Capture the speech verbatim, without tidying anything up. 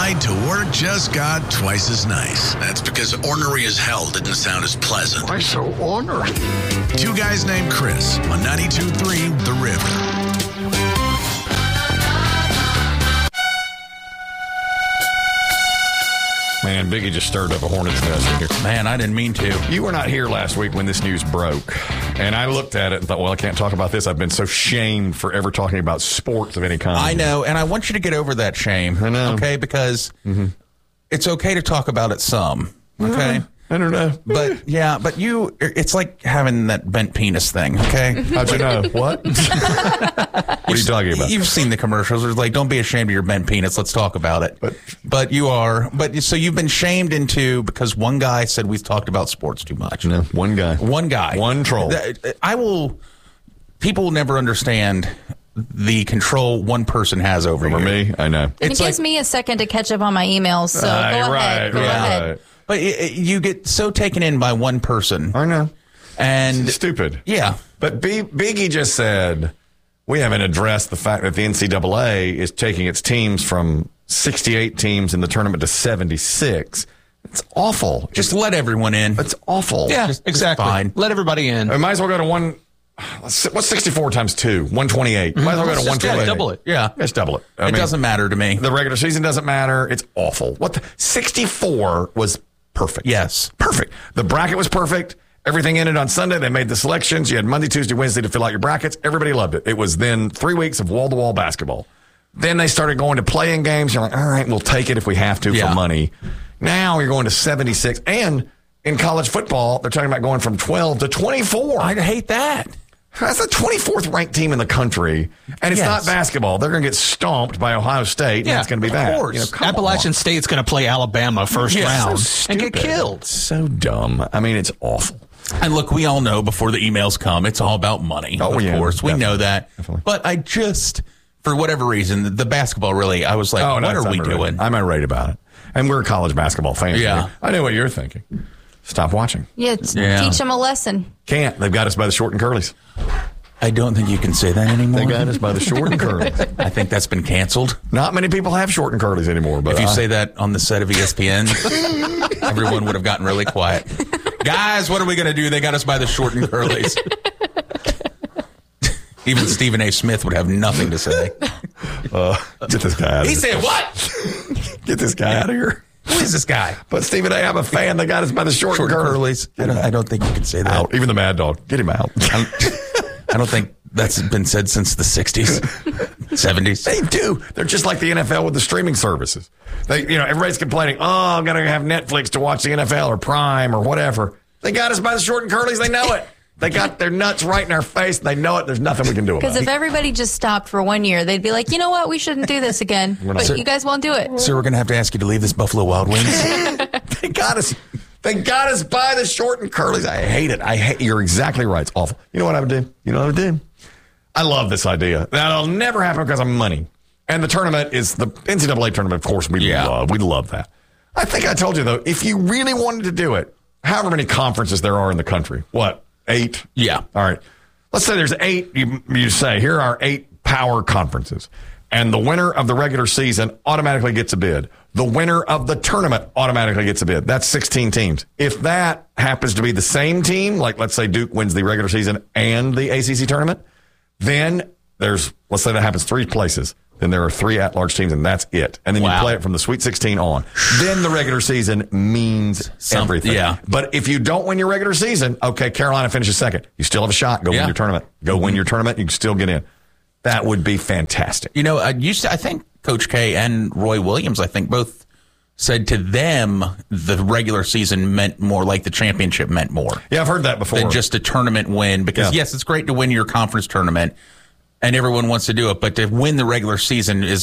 ride to work just got twice as nice. That's because ornery as hell didn't sound as pleasant. Why so ornery? Two guys named Chris on ninety-two point three The River. Man, Biggie just stirred up a hornet's nest in here. Man, I didn't mean to. You were not here last week when this news broke. And I looked at it and thought, well, I can't talk about this. I've been so shamed for ever talking about sports of any kind. I know, and I want you to get over that shame. I know. Okay, because mm-hmm. it's okay to talk about it some. Okay? Uh, I don't know. But, yeah, but you, it's like having that bent penis thing, okay? How'd you know? What? What are you talking about? You've seen the commercials. It's like, don't be ashamed of your bent penis. Let's talk about it. But, but you are. But so you've been shamed into because one guy said we've talked about sports too much. No, one guy. One guy. One troll. I will, people will never understand the control one person has over, over you. me. I know. It It's gives like, me a second to catch up on my emails, so uh, go right, ahead. Go right. ahead. But it, it, you get so taken in by one person. I know. And it's stupid. Yeah. But B- Biggie just said, we haven't addressed the fact that the N C double A is taking its teams from sixty-eight teams in the tournament to seventy-six. It's awful. Just let everyone in. It's awful. Yeah, Just- exactly. just fine. Let everybody in. I might as well go to one. What's sixty-four times two? one twenty-eight. Might as well go to Just one twenty-eight. yeah, double it. Yeah. Just double it. I It mean, doesn't matter to me. The regular season doesn't matter. It's awful. What the, sixty-four was perfect. Yes. Perfect. The bracket was perfect. Everything ended on Sunday. They made the selections. You had Monday, Tuesday, Wednesday to fill out your brackets. Everybody loved it. It was then three weeks of wall-to-wall basketball. Then they started going to playing games. You're like, all right, we'll take it if we have to Yeah. for money. Now you're going to seventy-six. And in college football, they're talking about going from twelve to twenty-four. I hate that. That's the twenty-fourth ranked team in the country, and it's Yes. not basketball. They're going to get stomped by Ohio State, and Yeah, it's going to be of that. course. You know, come Appalachian on. State's going to play Alabama first Yeah, round So and get stupid. killed. So dumb. I mean, it's awful. And look, we all know before the emails come, it's all about money. Oh, of yeah, course. We definitely, know that. definitely. But I just, for whatever reason, the, the basketball really, I was like, Oh, what no, it's are we irate. doing? I'm irate about it. And we're college basketball fans. Yeah. here. I know what you're thinking. Stop watching. Yeah, t- Yeah. teach them a lesson. Can't. They've got us by the short and curlies. I don't think you can say that anymore. They got us by the short and curlies. I think that's been canceled. Not many people have short and curlies anymore. But If you I- say that on the set of E S P N, everyone would have gotten really quiet. Guys, what are we going to do? They got us by the short and curlies. Even Stephen A. Smith would have nothing to say. uh, get this guy out of He here. said, what? Get this guy out of here. Who is this guy? But Stephen A., I'm a fan. They got us by the short, Short and and curlies. curlies. I don't, I don't think you can say that. Out. Even the Mad Dog. Get him out. I don't, I don't think that's been said since the sixties, seventies. They do. They're just like the N F L with the streaming services. They, you know, everybody's complaining, oh, I'm going to have Netflix to watch the N F L or Prime or whatever. They got us by the short and curlies. They know it. They got their nuts right in our face. And they know it. There's nothing we can do about Because it. if everybody just stopped for one year, they'd be like, you know what? We shouldn't do this again. But you guys won't do it. So we're going to have to ask you to leave this Buffalo Wild Wings. They got us. They got us by the short and curlies. I hate it. I hate. You're exactly right. It's awful. You know what I would do? You know what I would do? I love this idea. That'll never happen because of money. And the tournament is the N C double A tournament. Of course, we Yeah. love. We love that. I think I told you though, if you really wanted to do it, however many conferences there are in the country, what eight? Yeah. All right. Let's say there's eight. You, you say here are eight power conferences, and the winner of the regular season automatically gets a bid. The winner of the tournament automatically gets a bid. That's sixteen teams. If that happens to be the same team, like let's say Duke wins the regular season and the A C C tournament, then there's, let's say that happens three places. Then there are three at-large teams, and that's it. And then Wow. you play it from the Sweet sixteen on. Then the regular season means Some- everything. yeah. But if you don't win your regular season, okay, Carolina finishes second. You still have a shot. Go Yeah. win your tournament. Go win your tournament. You can still get in. That would be fantastic. You know, I used to, I think Coach K and Roy Williams, I think both said to them the regular season meant more, like the championship meant more Yeah, I've heard that before. than just a tournament win. Because, Yeah. yes, it's great to win your conference tournament, and everyone wants to do it, but to win the regular season is